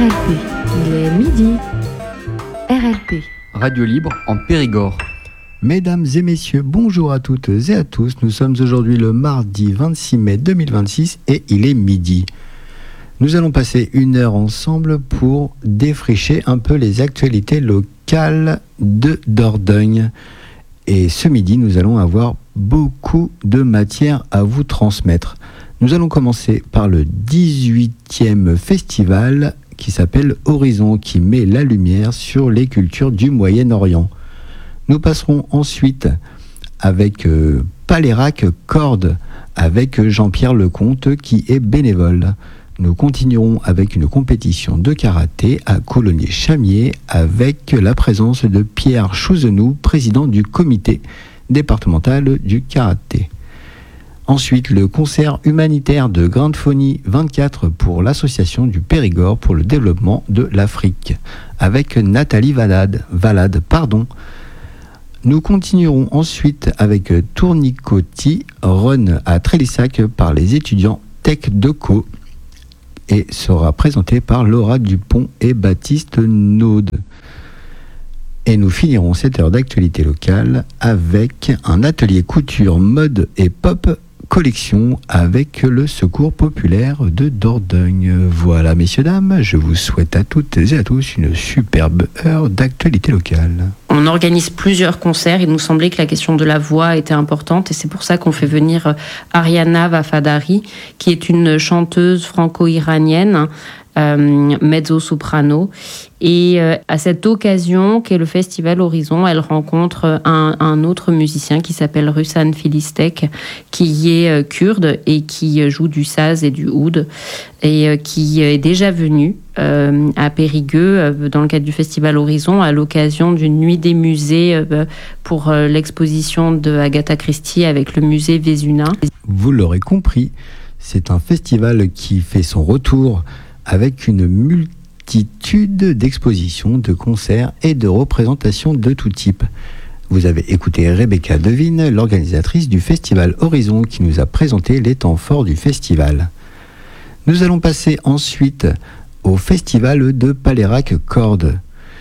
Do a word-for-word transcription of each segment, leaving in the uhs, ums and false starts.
R L P, il est midi. R L P. Radio Libre en Périgord. Mesdames et messieurs, bonjour à toutes et à tous. Nous sommes aujourd'hui le mardi vingt-six mai deux mille vingt-six et il est midi. Nous allons passer une heure ensemble pour défricher un peu les actualités locales de Dordogne. Et ce midi, nous allons avoir beaucoup de matière à vous transmettre. Nous allons commencer par le dix-huitième festival qui s'appelle Horizon, qui met la lumière sur les cultures du Moyen-Orient. Nous passerons ensuite avec euh, Palérac Cordes, avec Jean-Pierre Lecomte qui est bénévole. Nous continuerons avec une compétition de karaté à Coulommiers-Chamiers avec la présence de Pierre Chouzenou, président du comité départemental du karaté. Ensuite, le concert humanitaire de Grandphony vingt-quatre pour l'association du Périgord pour le développement de l'Afrique avec Nathalie Valade. Valade pardon. Nous continuerons ensuite avec Tournicotis, run à Trélissac par les étudiants Tech Deco et sera présenté par Laura Dupont et Baptiste Naude. Et nous finirons cette heure d'actualité locale avec un atelier couture, mode et pop collection avec le Secours populaire de Dordogne. Voilà, messieurs, dames, je vous souhaite à toutes et à tous une superbe heure d'actualité locale. On organise plusieurs concerts. Il nous semblait que la question de la voix était importante et c'est pour ça qu'on fait venir Ariana Vafadari, qui est une chanteuse franco-iranienne, euh, mezzo-soprano. Et euh, à cette occasion, qu'est le festival Horizon, elle rencontre un, un autre musicien qui s'appelle Ruslan Filistek, qui est euh, kurde et qui joue du saz et du oud, et euh, qui est déjà venu euh, à Périgueux euh, dans le cadre du festival Horizon à l'occasion d'une nuit des musées euh, pour euh, l'exposition de Agatha Christie avec le musée Vézuna. Vous l'aurez compris, c'est un festival qui fait son retour avec une multitude d'expositions, de concerts et de représentations de tout type. Vous avez écouté Rebecca Devine, l'organisatrice du festival Horizon, qui nous a présenté les temps forts du festival. Nous allons passer ensuite au festival de Palérac Cordes,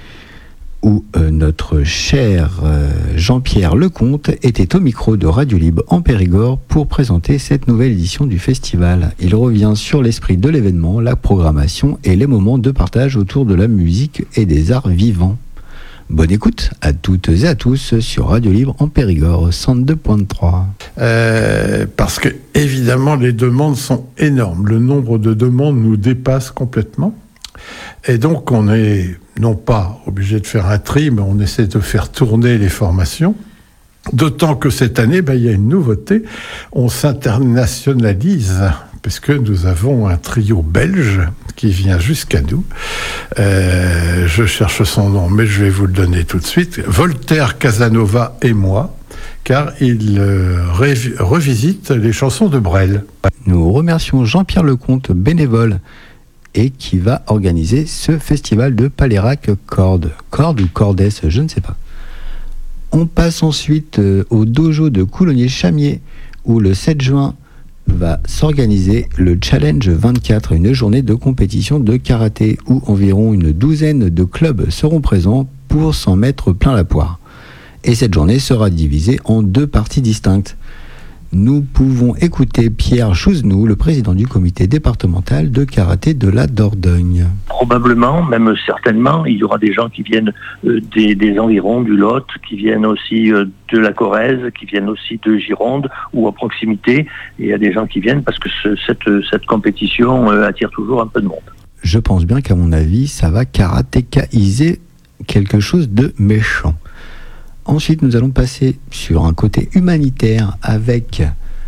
où euh, notre cher euh, Jean-Pierre Lecomte était au micro de Radio Libre en Périgord pour présenter cette nouvelle édition du festival. Il revient sur l'esprit de l'événement, la programmation et les moments de partage autour de la musique et des arts vivants. Bonne écoute à toutes et à tous sur Radio Libre en Périgord, cent deux virgule trois. Euh, parce que, évidemment, les demandes sont énormes. Le nombre de demandes nous dépasse complètement. Et donc, on est non pas obligé de faire un tri, mais on essaie de faire tourner les formations. D'autant que cette année, ben, il y a une nouveauté. On s'internationalise, puisque nous avons un trio belge qui vient jusqu'à nous. Euh, je cherche son nom, mais je vais vous le donner tout de suite. Voltaire Casanova et moi, car il euh, rév- revisite les chansons de Brel. Nous remercions Jean-Pierre Lecomte, bénévole, et qui va organiser ce festival de Palérac Cordes. Cordes ou Cordes, je ne sais pas. On passe ensuite euh, au dojo de Coulommiers-Chamiers, où le sept juin va s'organiser le Challenge vingt-quatre, une journée de compétition de karaté, où environ une douzaine de clubs seront présents pour s'en mettre plein la poire. Et cette journée sera divisée en deux parties distinctes. Nous pouvons écouter Pierre Chouzenou, le président du comité départemental de karaté de la Dordogne. Probablement, même certainement, il y aura des gens qui viennent euh, des, des environs, du Lot, qui viennent aussi euh, de la Corrèze, qui viennent aussi de Gironde ou à proximité. Et il y a des gens qui viennent parce que ce, cette, cette compétition euh, attire toujours un peu de monde. Je pense bien qu'à mon avis, ça va karatékaïser quelque chose de méchant. Ensuite, nous allons passer sur un côté humanitaire avec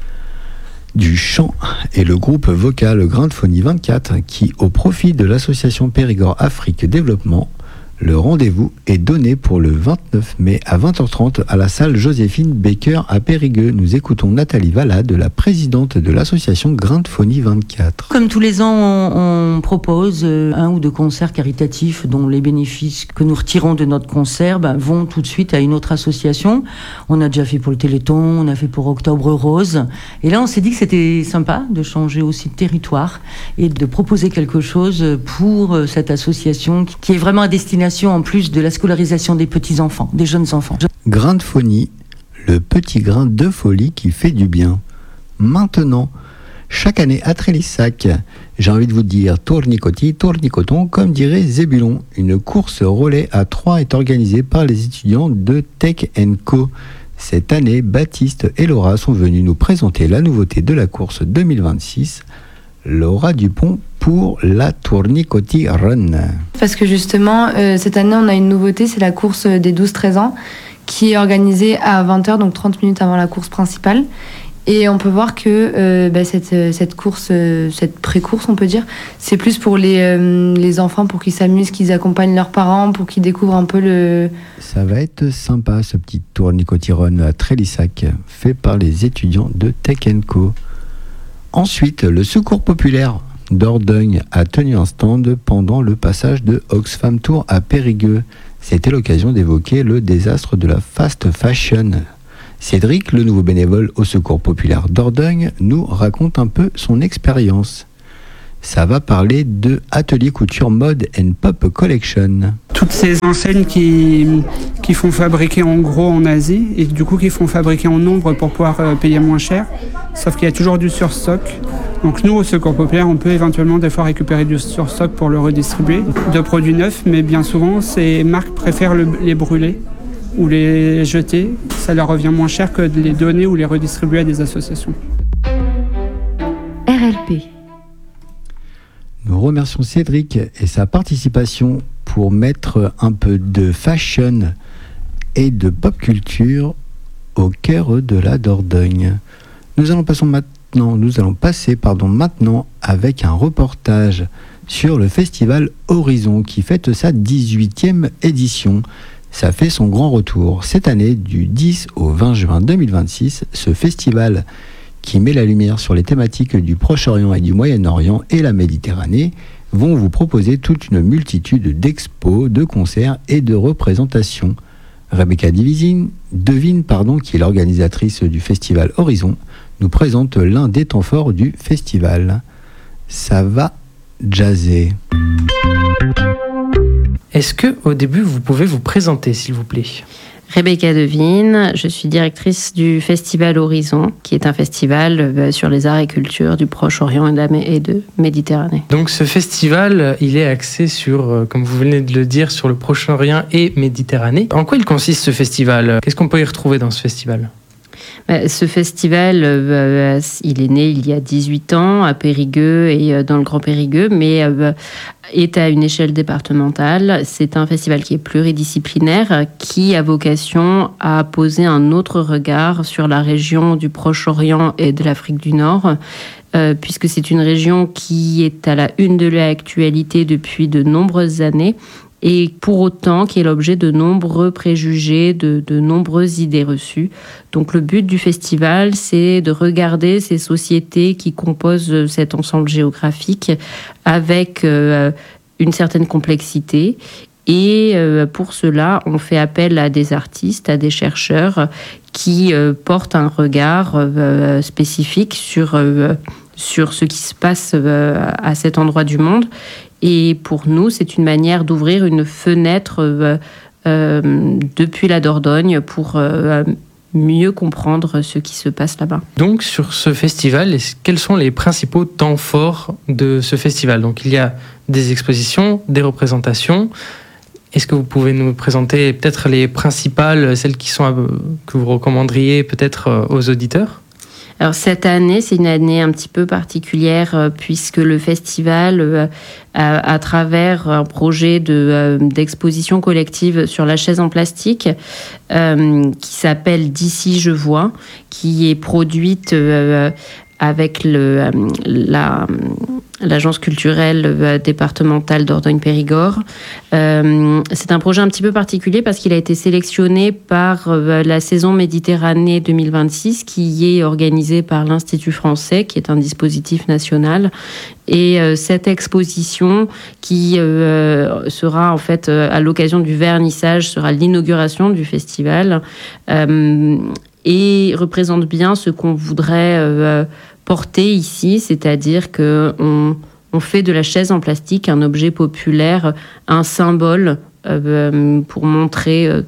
du chant et le groupe vocal Grandphony vingt-quatre qui, au profit de l'association Périgord Afrique Développement, Le rendez-vous est donné pour le vingt-neuf mai à vingt heures trente à la salle Joséphine Baker à Périgueux. Nous écoutons Nathalie Valade, la présidente de l'association Grain de Folie vingt-quatre. Comme tous les ans, on, on propose un ou deux concerts caritatifs dont les bénéfices que nous retirons de notre concert ben, vont tout de suite à une autre association. On a déjà fait pour le Téléthon, on a fait pour Octobre Rose. Et là, on s'est dit que c'était sympa de changer aussi de territoire et de proposer quelque chose pour cette association qui est vraiment à destination en plus de la scolarisation des petits-enfants, des jeunes enfants. Grain de Folie, le petit grain de folie qui fait du bien. Maintenant, chaque année à Trélissac, j'ai envie de vous dire tournicoti, tournicoton, comme dirait Zébulon. Une course relais à trois est organisée par les étudiants de Tech and Co. Cette année, Baptiste et Laura sont venus nous présenter la nouveauté de la course deux mille vingt-six, Laura Dupont pour la Tournicoti Run. Parce que justement, euh, cette année, on a une nouveauté, c'est la course des douze treize ans, qui est organisée à vingt heures, donc trente minutes avant la course principale. Et on peut voir que euh, bah, cette, cette course, euh, cette pré-course, on peut dire, c'est plus pour les, euh, les enfants, pour qu'ils s'amusent, qu'ils accompagnent leurs parents, pour qu'ils découvrent un peu le... Ça va être sympa, ce petit Tournicoti Run à Trélissac, fait par les étudiants de Tech and Co. Ensuite, le Secours populaire Dordogne a tenu un stand pendant le passage de Oxfam Tour à Périgueux. C'était l'occasion d'évoquer le désastre de la fast fashion. Cédric, le nouveau bénévole au Secours populaire Dordogne, nous raconte un peu son expérience. Ça va parler de Atelier Couture Mode and Pop Collection. Toutes ces enseignes qui, qui font fabriquer en gros en Asie et du coup qui font fabriquer en nombre pour pouvoir euh, payer moins cher, sauf qu'il y a toujours du surstock. Donc nous, au Secours populaire, on peut éventuellement des fois récupérer du surstock pour le redistribuer de produits neufs, mais bien souvent, ces marques préfèrent le, les brûler ou les jeter. Ça leur revient moins cher que de les donner ou les redistribuer à des associations. R L P. Nous remercions Cédric et sa participation pour mettre un peu de fashion et de pop culture au cœur de la Dordogne. Nous allons passer maintenant, nous allons passer, pardon, maintenant avec un reportage sur le festival Horizon qui fête sa dix-huitième édition. Ça fait son grand retour. Cette année, du dix au vingt juin deux mille vingt-six, ce festival qui met la lumière sur les thématiques du Proche-Orient et du Moyen-Orient et la Méditerranée, vont vous proposer toute une multitude d'expos, de concerts et de représentations. Rebecca Devine, Devine pardon, qui est l'organisatrice du festival Horizon, nous présente l'un des temps forts du festival. Ça va jazzer. Est-ce que, au début, vous pouvez vous présenter, s'il vous plaît ? Rebecca Devine, je suis directrice du Festival Horizon, qui est un festival sur les arts et cultures du Proche-Orient et de, la Mé- et de Méditerranée. Donc ce festival, il est axé sur, comme vous venez de le dire, sur le Proche-Orient et Méditerranée. En quoi il consiste ce festival ? Qu'est-ce qu'on peut y retrouver dans ce festival ? Ce festival, euh, il est né il y a dix-huit ans à Périgueux et dans le Grand Périgueux, mais euh, est à une échelle départementale. C'est un festival qui est pluridisciplinaire, qui a vocation à poser un autre regard sur la région du Proche-Orient et de l'Afrique du Nord, euh, puisque c'est une région qui est à la une de l'actualité depuis de nombreuses années, et pour autant qui est l'objet de nombreux préjugés, de, de nombreuses idées reçues. Donc le but du festival, c'est de regarder ces sociétés qui composent cet ensemble géographique avec euh, une certaine complexité. Et euh, pour cela, on fait appel à des artistes, à des chercheurs qui euh, portent un regard euh, spécifique sur, euh, sur ce qui se passe euh, à cet endroit du monde. Et pour nous, c'est une manière d'ouvrir une fenêtre euh, euh, depuis la Dordogne pour euh, mieux comprendre ce qui se passe là-bas. Donc, sur ce festival, quels sont les principaux temps forts de ce festival ? Donc, il y a des expositions, des représentations. Est-ce que vous pouvez nous présenter peut-être les principales, celles qui sont, que vous recommanderiez peut-être aux auditeurs ? Alors cette année, c'est une année un petit peu particulière euh, puisque le festival, euh, à, à travers un projet de, euh, d'exposition collective sur la chaise en plastique euh, qui s'appelle D'ici je vois, qui est produite euh, avec le, la, l'agence culturelle euh, départementale Dordogne-Périgord. Euh, c'est un projet un petit peu particulier parce qu'il a été sélectionné par euh, la saison Méditerranée deux mille vingt-six qui est organisée par l'Institut français, qui est un dispositif national. Et euh, cette exposition qui euh, sera en fait euh, à l'occasion du vernissage, sera l'inauguration du festival euh, et représente bien ce qu'on voudrait euh, porter ici, c'est-à-dire qu'on on fait de la chaise en plastique un objet populaire, un symbole euh, pour montrer euh,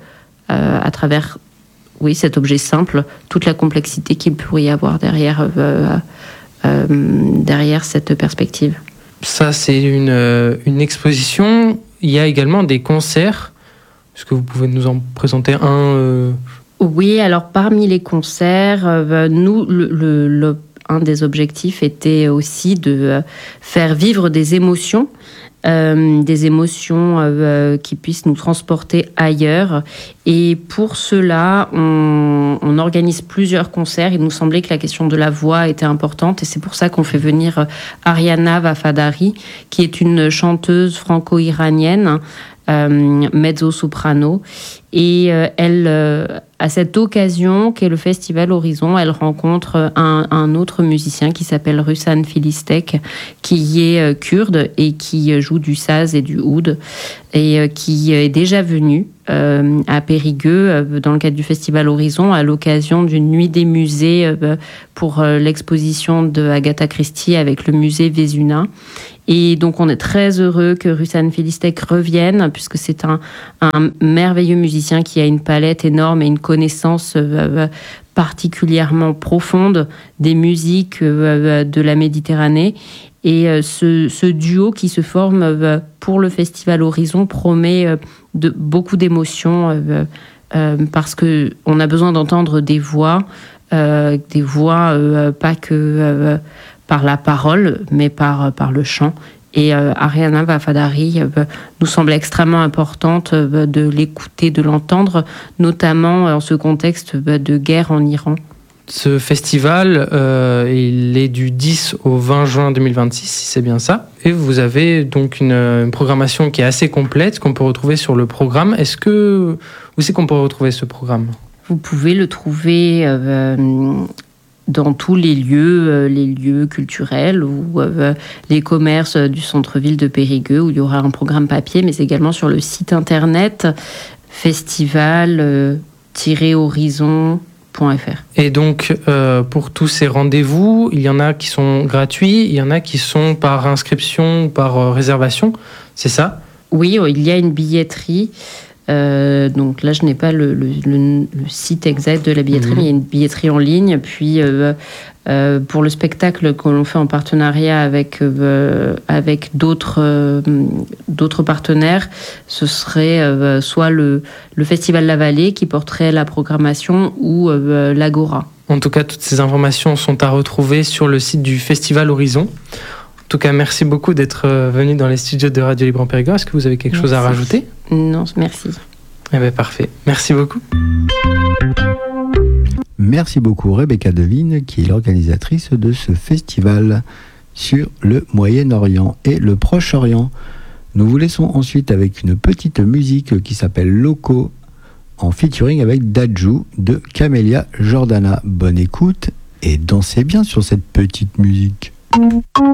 à travers oui, cet objet simple toute la complexité qu'il pourrait y avoir derrière euh, Euh, derrière cette perspective. Ça, c'est une, euh, une exposition. Il y a également des concerts. Est-ce que vous pouvez nous en présenter un euh... Oui, alors parmi les concerts, euh, nous, le, le, le, un des objectifs était aussi de euh, faire vivre des émotions. Euh, des émotions euh, qui puissent nous transporter ailleurs. Et pour cela, on, on organise plusieurs concerts. Il nous semblait que la question de la voix était importante et c'est pour ça qu'on fait venir Ariana Vafadari, qui est une chanteuse franco-iranienne, euh, mezzo-soprano. Et euh, elle, euh, à cette occasion, qu'est le Festival Horizon, elle rencontre un, un autre musicien qui s'appelle Ruslan Filistek, qui est euh, kurde et qui joue du saz et du oud, et euh, qui est déjà venu euh, à Périgueux euh, dans le cadre du Festival Horizon à l'occasion d'une nuit des musées euh, pour euh, l'exposition de Agatha Christie avec le musée Vézuna. Et donc on est très heureux que Ruslan Filistek revienne, puisque c'est un, un merveilleux musicien qui a une palette énorme et une connaissance euh, particulièrement profonde des musiques euh, de la Méditerranée. Et euh, ce, ce duo qui se forme euh, pour le Festival Horizon promet euh, de, beaucoup d'émotions euh, euh, parce qu'on a besoin d'entendre des voix, euh, des voix euh, pas que euh, par la parole, mais par, par le chant. Et euh, Ariana Vafadari euh, nous semble extrêmement importante euh, de l'écouter, de l'entendre, notamment en ce contexte euh, de guerre en Iran. Ce festival, euh, il est du dix au vingt juin deux mille vingt-six, si c'est bien ça. Et vous avez donc une, une programmation qui est assez complète, qu'on peut retrouver sur le programme. Est-ce que... Où c'est qu'on peut retrouver ce programme ? Vous pouvez le trouver... Euh, dans tous les lieux, euh, les lieux culturels ou euh, les commerces du centre-ville de Périgueux où il y aura un programme papier, mais également sur le site internet festival tiret horizon point f r. Et donc, euh, pour tous ces rendez-vous, il y en a qui sont gratuits, il y en a qui sont par inscription ou par euh, réservation, c'est ça ? Oui, il y a une billetterie. Euh, donc là, je n'ai pas le, le, le, le site exact de la billetterie, mmh. mais il y a une billetterie en ligne. Puis euh, euh, pour le spectacle que l'on fait en partenariat avec, euh, avec d'autres, euh, d'autres partenaires, ce serait euh, soit le, le Festival La Vallée qui porterait la programmation ou euh, l'Agora. En tout cas, toutes ces informations sont à retrouver sur le site du Festival Horizon. En tout cas, merci beaucoup d'être venu dans les studios de Radio Libre en Périgord. Est-ce que vous avez quelque merci. chose à rajouter ? Non, merci. Eh bien, parfait. Merci beaucoup. Merci beaucoup Rebecca Devine, qui est l'organisatrice de ce festival sur le Moyen-Orient et le Proche-Orient. Nous vous laissons ensuite avec une petite musique qui s'appelle Loco, en featuring avec Dadju de Camélia Jordana. Bonne écoute et dansez bien sur cette petite musique.